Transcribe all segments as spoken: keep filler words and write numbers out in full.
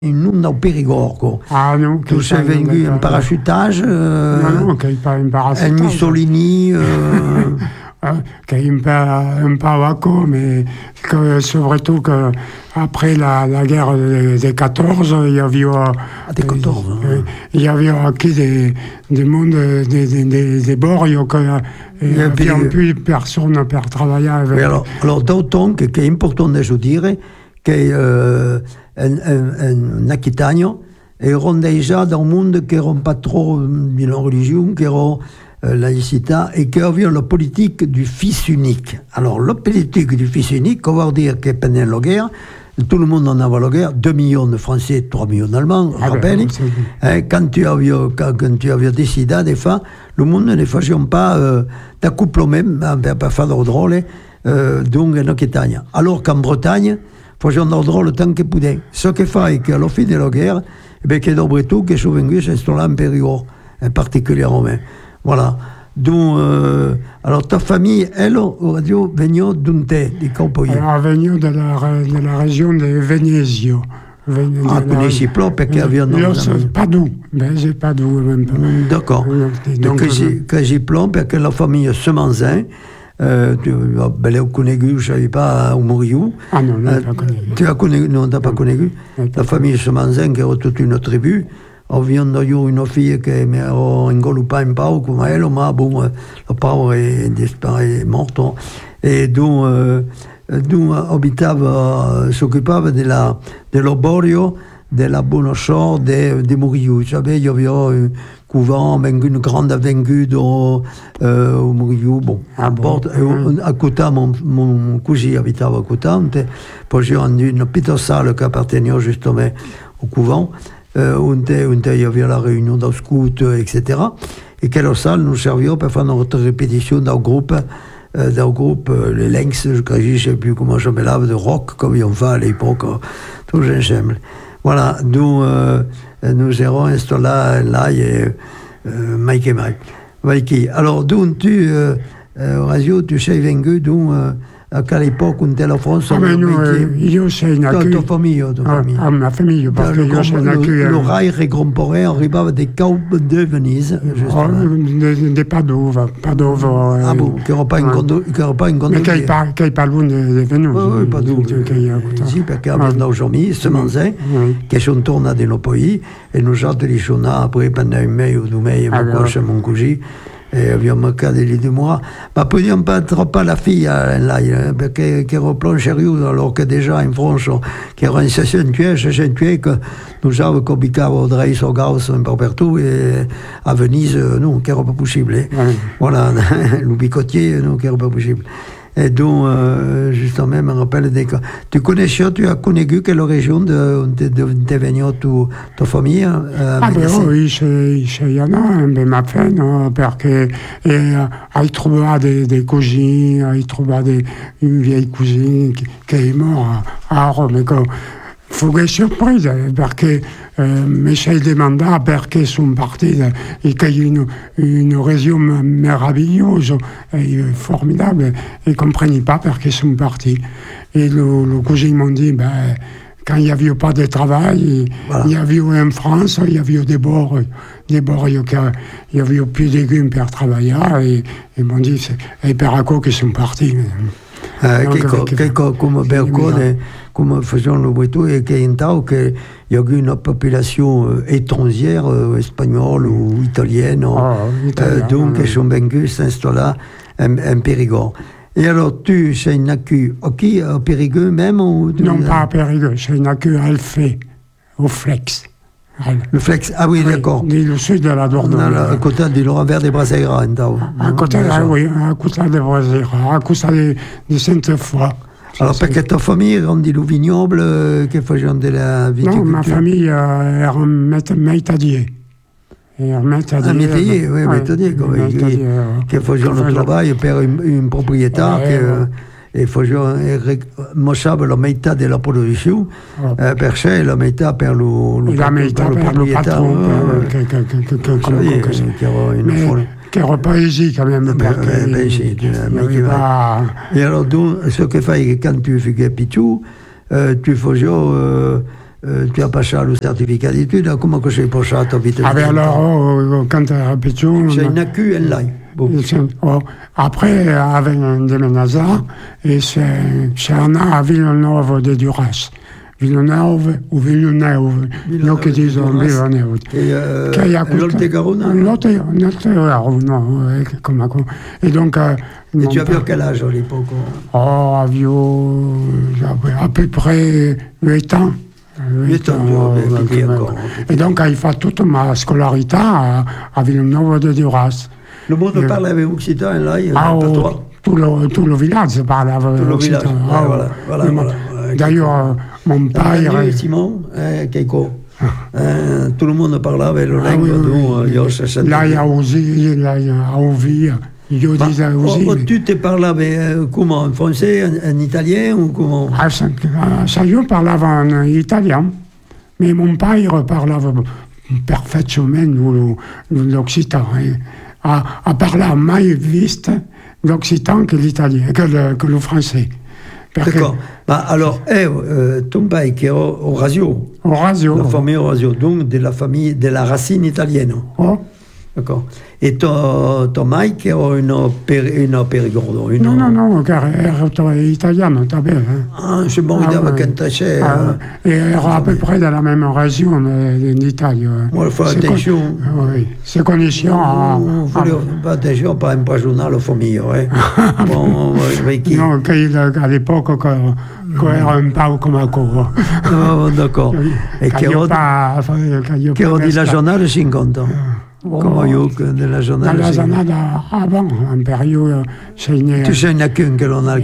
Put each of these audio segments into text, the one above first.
Non au Périgord. Ah non, tu sei vengu un parachutage. Euh, non, non, che pas un parachutage. Un Mussolini. Euh, che un peu, un peu vaco, mais que, surtout qu'après la, la guerre des quatorze, il y avait, ah, des quatorze, euh, hein. il y avait acquis des, des mondes, des, des, des, des bords, il n'y avait plus personne pour travailler avec. Oui, alors, alors d'autant que c'est important de je dire que euh, un, un, un Aquitano erano déjà dans le monde qui n'étaient pas trop de la religion, qui étaient euh, laïcité, et qui avaient la politique du fils unique. Alors, la politique du fils unique, on va dire que pendant la guerre, tout le monde en avait la guerre, deux millions de Français, trois millions d'Allemands, ah rappelle, hein, quand, tu avais, quand, quand tu avais décidé de faire, le monde ne faisait pas euh, d'accouplement même, pour faire de drôle, euh, donc en Aquitanie. Alors qu'en Bretagne, faisait un drôle le temps que pouvait. Ce qui fait qu'à la fin de la guerre, eh bien, que d'après tout, que je suis venu s'installer en Périgord, particulièrement. Voilà. Donc, euh, alors ta famille, elle, radio, venait d'où di Campoy? Elle venait de la, de la région de Venezio. Ven- ah, tu ne sais pas parce qu'il y avait un nom. Pas d'où, ben, j'ai pas d'où même pas. D'accord. Donc, que j'ai plan parce que la famille Semanzin, Euh, tu ben, l'as connu, je ne savais pas où Mouriou. Ah non, non, euh, pas connu. Tu as connu, non, tu n'as pas connu. La famille Semanzin, qui era toute une tribu, avevano io une fille che mi ero ingolupata in pau come elle, ma bon, le pauvre est, est morto. Et donc, euh, donc abitava, s'occupava della, dell'oborio della Bonochor de, de Mouriou. Tu savais, il y avait un couvent, une grande avenue au euh, Mouriou. Bon, ah bon, bon. À côté, mon, mon cousin habitait à côté. Puis j'ai rendu une petite salle qui appartenait justement au couvent, euh, où, où il y avait la réunion d'un scout, et cetera. Et quelle salle nous serviait pour faire notre répétition d'un groupe, euh, d'un groupe, euh, les Lynx, je ne sais plus comment je me lave, de rock, comme ils ont fait à l'époque, tout ensemble. Voilà, nous, euh, nous érons installés là, et euh, Mike et Mike. Mike. Alors, d'où tu, euh, euh, radio, tu sais venu, d'où, euh, à quelle époque, on était la France? Ah, mais nous, euh, io sei nato. Ta famille, ta famille. Ah, ma famille, parce que io sei nato. Le rail récomporé arrivava des Caupes de Venise. Oh, de Padova, Padova. Ah bon, che era pas in conto, che era pas in conto. Ma che parla, che parla di Venise. Oui, Padova. Sì, perché abbiamo aujourd'hui Semanzin, che sono tornati nel paese, e noi altri sono après pendant un mese o due mesi, ma chez mon cousin. Et abbiamo cadé les deux mois. Ma podiamo pas trop la fille là, perché che era plan sérieux, alors que déjà en France, che era in sessantuesimo, sessantuesimo, que nous avons combicato Drei Sorgaus un peu partout, et à Venise, non, che era pas possible. Eh. Mm. Voilà, le bicotier, non, che era pas possible. Et donc, euh, justement, je me rappelle des cas. Tu connais, tu as connu quelle région de, de, de, de venue ta famille? Euh, ah ben oui, il y en a, mais ma peine, parce que il trouvait des, des cousines, il trouvait des, une vieille cousine qui, qui est morte à Rome. Et fu che sorpresa, perché eh, mi sei domandato perché sono partito, e che è une, une région meravigliosa, et formidable, et ne comprenais pas perché sono parti. Et le, le cousin m'a dit, ben, quand il n'y avait pas de travail, voilà. Il y avait en France, il y avait des bords, des bords, il y avait plus de légumes pour travailler, et ils m'ont dit, c'est per à quoi qu'ils sont partis. Eh, che, co, che co, come Bercone, come facevano le Bretons, et che in tal che il y a eu une population euh, étrangère, euh, espagnole ou italienne, oh, euh, donc ils sont venus s'installer en, en Périgord. Et alors, tu sei nacu qui, au Périgord même ou non, pas à Périgord, sei nacu à Alfé, au Flex. Le Flex, ah oui, oui, d'accord. Le sud de la Dordogne. À côté de l'Envers des Braseira, à côté, ah, oui, à côté des Braseira, à côté de, de Sainte-Foy. Alors, perché ta famille era di vignoble che facevano della viticoltura? Non, ma famille euh, era métadier. Un métayer, oui, un métayer, che facevano il lavoro per un propriétaire che... E mostrava la metà della produzione, oh. eh, per sé la metà per lo, lo, la metà per, per, per il patron, che era paesi quand même. Ben, ben sì, e allora tu, ce che fai che quando tu fai più, euh, tu faisais euh, eh, tu as passato il certificato di studio, come che sei passato a vita? Ah ben alors, oh, quand tu as répétition... J'ai une A Q en là. Bon. Oh, après, avec un déménageur, et c'est, c'est un an à Villeneuve de Duras. Villeneuve ou Villeneuve, nous qui disons Villeneuve. Et euh, Lot-et-Garonne? Lot-et-Garonne, non, comme et donc... Euh, et tu avais quel âge à l'époque? Oh, avion, j'avais à peu près huit ans. huit ans, euh, encore. Et donc, il fait toute ma scolarité à, à Villeneuve de Duras. Le monde et, parle avec occitan, là, il y a ah, oh, tout, le, tout le village parle avec occitan. Ouais, ah, voilà, voilà, voilà. D'ailleurs, mon père... Et Simon, eh, Keiko, eh, tout le monde parle avec le ah, langue, oui, oui, donc, oui. Là, il y a aussi, là, il y a envie... Io bah, disais aussi... Oh, tu te parles avec, euh, comment, en français, en, en italien ou comment? Ah, ça, ça, io parlavo en italien, mais mon père parlava perfectement l'occitan. A, a parlato mai visto l'occitan que l'italien, que le, que le français. D'accord. Bah, alors, eh, euh, ton père qui est Orazio. Orazio. La famille Orazio, donc de la famille, de la racine italienne. Oh. D'accord. Et ton, ton Mike è una, per, una Perigordo? Una... No, no, no, era italiano, t'as bien. Hein. Ah, je me rappelle ah, quand t'es ah, Et era à peu près dans la même région d'Italie. Moi, il faut attention. Oui, c'est conditions. Il faut faire attention, pas imprigioner la famille. Ouais. Bon, qui... Non, à l'époque, quand era un po' come cosa. Oh, d'accord. E che ho di la giornata cinquanta. Oh, come io nella giornata nella giornata avant un periodo sei né tu sei nato in che non ha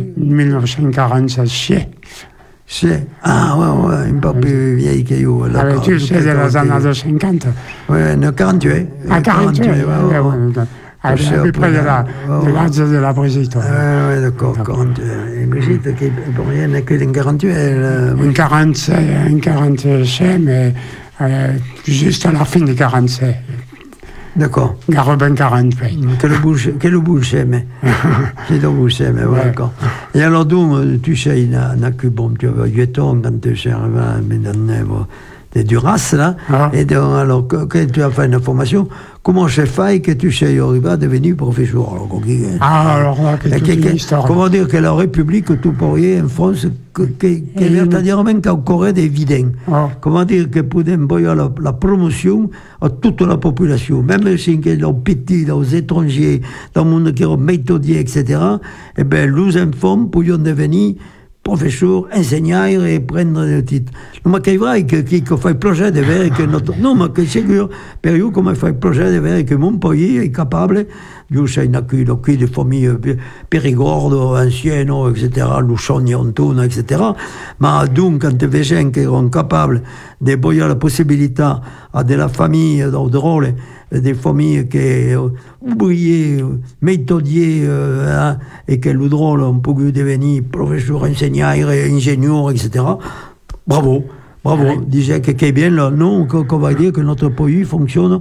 millenovecentoquarantasei sì ah ouais, ouais, un po' più vieille che io allora tu sei della giornata cinquanta ouais no quarante-deux ah quarante-deux ouais, ouais. À peu près de la, de l'âge de la Brigitte. Ah oui, d'accord, quarante-deux. Et Brigitte, qui est née que en quarante-deux, elle... En quarante-six, en quarante-six, mais euh, juste à la fin de quarante-six. D'accord. Garabin quarante-huit. Quel bullshit, quel bullshit, mais... C'est le bullshit, mais voilà, d'accord. Et alors, donc, tu sais, il a bon, tu as huit ans quand tu es arrivé à Médane, de Duras, là, ah. Et donc, alors, quand tu as fait une formation, comment c'est fait que tu sais arrivé à devenir professeur? Alors, ah, alors là, que toute une histoire. Comment dire que la République, tout pourriez en France, que, que, que vertaderament encore des vides. Ah. Comment dire que pouvons envoyer la, la promotion à toute la population, même si les petits, les étrangers, dans le monde qui est méthodier, et cetera, eh bien, les enfants pourront devenir professeur, enseignant et prendre le titre. Ma che è vero che chi fa il progetto deve avere che notre... no, ma che sicuro per io come fa il progetto deve avere che mon pays è capable io sei nato qui di famiglie Perigordo, Anciano, et cetera, Luscioni, Antonio, et cetera, ma dunque quand des gens qui erano capables di dare la possibilità a della famiglia drôle, des familles qui ouvriers, méthodiers, euh, hein, et que le drôle ont pu devenir professeur, enseignant, ingénieur, et cetera. Bravo, bravo. Oui. Disait que c'est bien là, non, qu'on va dire que notre pays fonctionne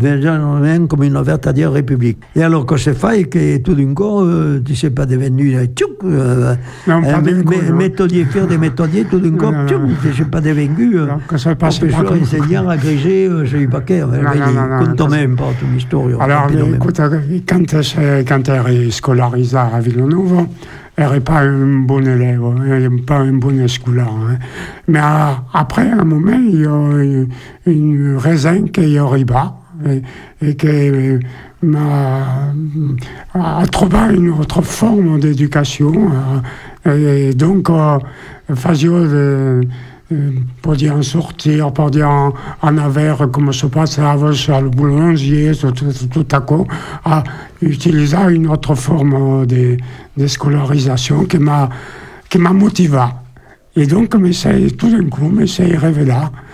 comme une véritable république. Et alors, quand c'est fait, que tout d'un coup, euh, tu ne sais pas devenu tchouk, euh, non, pas euh, coup, méthodier, faire des méthodiers, tout d'un coup, tchouk, tu ne sais pas devenu euh, professeur, enseignant, agrégé, euh, je ne sais pas quel. Compte même pas ton histoire. Alors, écoute, quand tu es scolarisé à Villeneuve, elle n'est pas un bon élève, elle n'est pas un bon scolaire. Hein. Mais à, après, à un moment, il y a une, une raison qui arrive et, et qui m'a a trouvé une autre forme d'éducation. Et donc, euh, faisait de, pour dire en sortir, pour dire en, en avers, comme se passe sur le boulanger, tout, tout, tout à coup, à utiliser une autre forme de, de scolarisation qui m'a, qui m'a motivé. Et donc, tout d'un coup, je me suis révélé.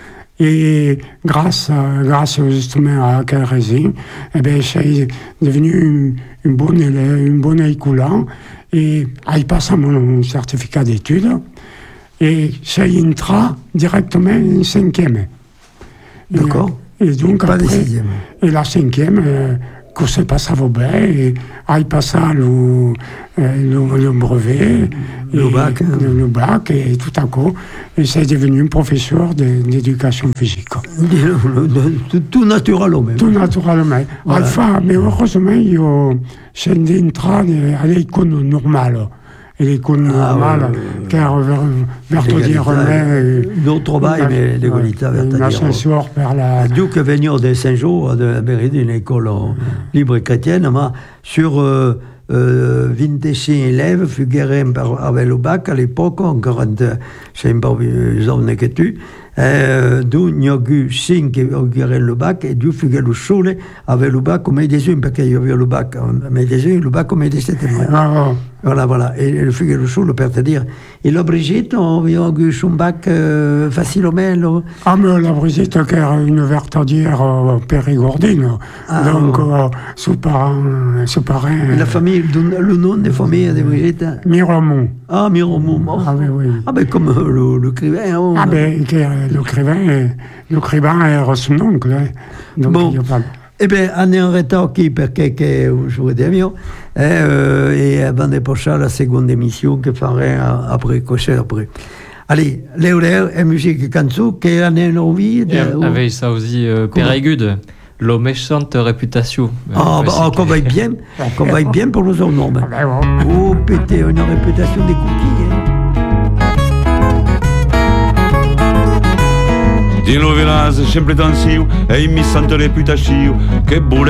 Et grâce, grâce justement à quelle raison, eh bien, je suis devenu une, une bonne élève, une bonne écoulant, et à y passer mon certificat d'études. Et j'ai entré directement en cinquième. D'accord. Et, et donc pas après, sixième. Et la cinquième, euh, que se passe à Vaubert, et il passe le, le, le brevet, le bac, hein. le, le bac, et tout à coup, il s'est devenu un professeur d'éducation physique. Tout, tout naturellement même. Tout naturellement. Voilà. Enfin, mais heureusement, j'ai entré à l'école normale. Et l'école normale, car Vertodier remet... D'autres bails, mais l'égalité Vertodier. Une ascenseur vers la... Dieu que venu de Saint-Jean, de la mairie d'une école libre et chrétienne, mais sur euh, euh, vingt-cinq élèves, figurés avec le bac à l'époque, encore un c'est un peu plus jeune que tu, euh, d'où il y a eu cinq qui figuraient le bac, et d'où figurait le chôle avec le bac comme médecin, parce qu'il y avait le bac médecin, le bac comme médecin. Ah, Voilà, voilà. Et le figure le chou, le père te dire. Et la Brigitte, on a eu son bac euh, facilement. Ah, mais la Brigitte, qui est une vertadière euh, périgordine. Ah, donc, oh. euh, ses parents. Ses parents la famille, le nom des familles de Brigitte. Miromont. Ah, Miromont. Oh. Ah, mais oui. Ah, ben comme le, le crivain. Oh. Ah, ben, le crivain, le crivain est son oncle. Hein. Donc, bon. il y a pas... Eh bien, on est en retard qui perché che jouer d'avion eh, euh, et avant de passer la seconde émission que ferai après, cocher après. Allez, Léoler et musique canzone, che hanno envie de... Avec ça aussi, euh, Pérégude, la méchante réputation. Ah, bah, oh, qu'on va être bien, qu'on va être bien pour nos hommes. Ah, ben, bon. Oh, pété, une réputation des cookies, hein. Din lo village sempre tansiu e mi sento reputasiu che